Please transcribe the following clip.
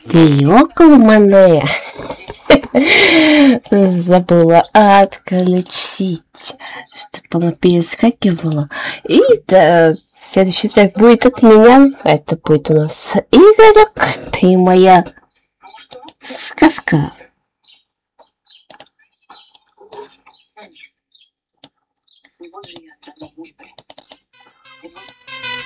Ты около мене? Забыла отключить, чтобы она перескакивала. И да, следующий трек будет от меня. Это будет у нас Игорек. Ты моя сказка.